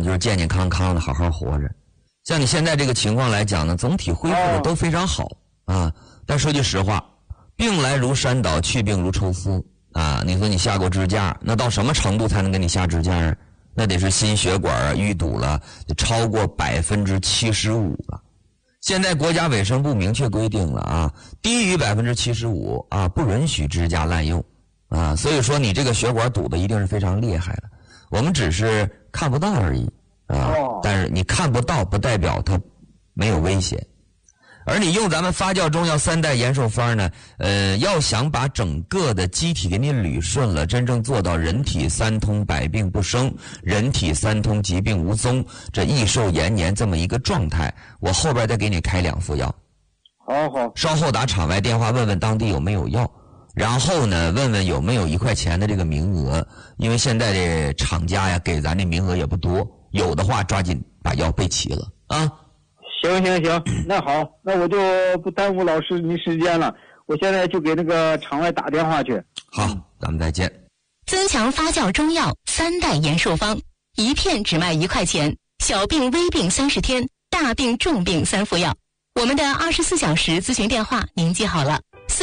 就是健健康康的好好活着。像你现在这个情况来讲呢，总体恢复的都非常好啊。但说句实话，病来如山倒，去病如抽丝啊。你说你下过支架，那到什么程度才能给你下支架啊？那得是心血管啊淤堵了，得超过75%了。现在国家卫生部明确规定了啊，低于75%啊，不允许支架滥用啊。所以说你这个血管堵的一定是非常厉害的，我们只是看不到而已啊。但是你看不到不代表它没有危险。而你用咱们发酵中药3代延寿方呢，要想把整个的机体给你捋顺了，真正做到人体三通百病不生，人体三通疾病无踪，这益寿延年这么一个状态，我后边再给你开2副药。 好， 稍后打场外电话问问当地有没有药，然后呢问问有没有1块钱的这个名额，因为现在这厂家呀给咱这名额也不多，有的话抓紧把药备齐了啊。 行，那好，那我就不耽误老师您时间了，我现在就给那个场外打电话去。 好，咱们再见。 增强发酵中药3代延寿方，一片只卖1块钱，小病微病30天，大病重病3副药。我们的24小时咨询电话您记好了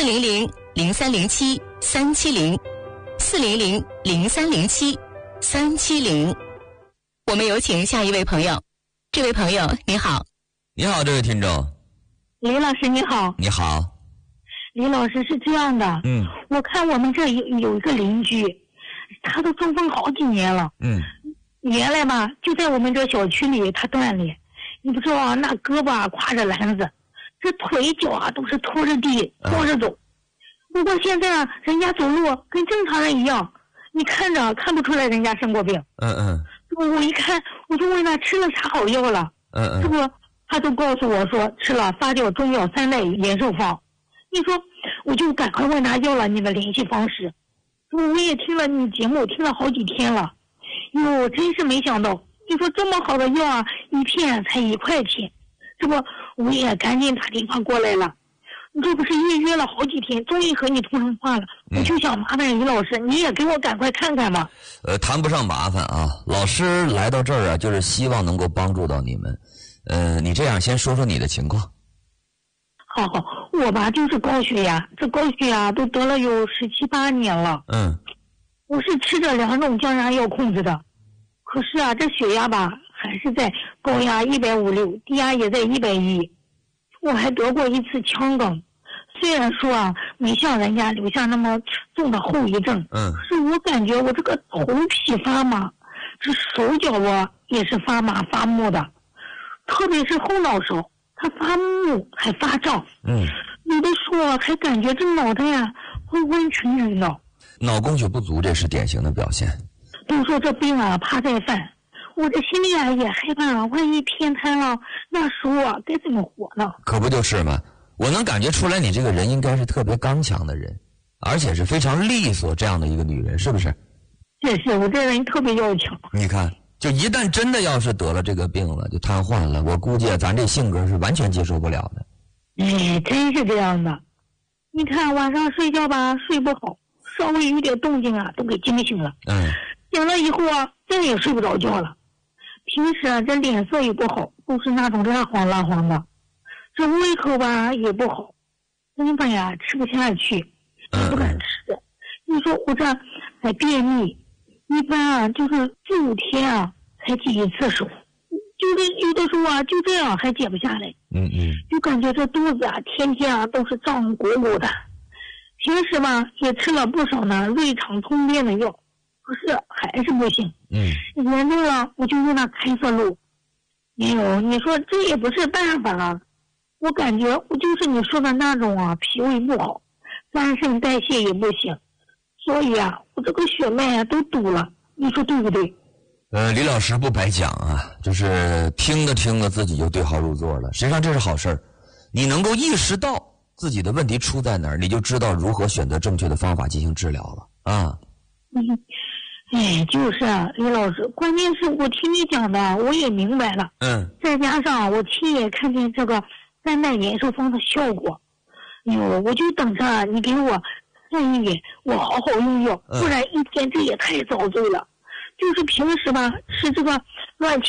，400-0307-370，400-0307-370。我们有请下一位朋友。这位朋友你好。 你好，这位听众。 李老师你好。 你好。 李老师是这样的，我看我们这有一个邻居，他都中风好几年了，原来吧就在我们这小区里他锻炼，你不知道啊，那胳膊挎着篮子，这腿脚啊都是拖着地拖着走，不过现在啊人家走路跟正常人一样，你看着看不出来人家生过病。我一看我就问他吃了啥好药了，这不他就告诉我说吃了发酵中药3代延寿方。你说我就赶快问他要了你的联系方式，我也听了你节目听了好几天了，哟真是没想到，你说这么好的药啊，一片才1块钱，这不我也赶紧打电话过来了，你这不是预约了好几天，终于和你通上话了，我就想麻烦于老师你也给我赶快看看吧。 谈不上麻烦啊，老师来到这儿啊就是希望能够帮助到你们。你这样先说说你的情况。 好，我吧就是高血压，这高血压都得了有17、18年了。我是吃着2种降压药控制的，可是啊这血压吧还是在高压156，低压也在110。我还得过1次腔梗，虽然说啊没像人家留下那么重的后遗症，可是我感觉我这个头皮发麻，这手脚啊也是发麻发木的，特别是后脑勺它发木还发胀，有的时候还感觉这脑袋呀昏昏沉沉的。 脑供血不足这是典型的表现。 都说这病啊怕再犯，我这心里啊也害怕，万一偏瘫了，那时候啊该怎么活呢？ 可不就是吗？我能感觉出来你这个人应该是特别刚强的人，而且是非常利索这样的一个女人，是不是？ 是我这人特别要强。 你看就一旦真的要是得了这个病了就瘫痪了，我估计咱这性格是完全接受不了的。 真是这样的。你看晚上睡觉吧睡不好，稍微有点动静啊都给惊醒了，醒了以后啊再也睡不着觉了。平时啊这脸色也不好，都是那种蜡黄的，这胃口吧也不好，根本呀吃不下去，也不敢吃。你说我这还便秘，一般啊就是4、5天啊才解1次手，就是有的时候啊就这样还解不下来。就感觉这肚子啊天天啊都是胀鼓鼓的。平时吧也吃了不少呢胃肠通便的药，可是还是不行。严重了我就用那开塞露。你说这也不是办法啊，我感觉我就是你说的那种啊脾胃不好，肝肾代谢也不行，所以啊我这个血脉啊都堵了，你说对不对？ 李老师不白讲啊，就是听着自己就对号入座了，实际上这是好事儿。你能够意识到自己的问题出在哪儿，你就知道如何选择正确的方法进行治疗了啊。 就是啊，李老师，关键是我听你讲的我也明白了，再加上我亲眼看见这个3代延寿方的效果，我就等着你给我看一眼，我好好用药，不然一天这也太遭罪了。就是平时吧吃这个乱七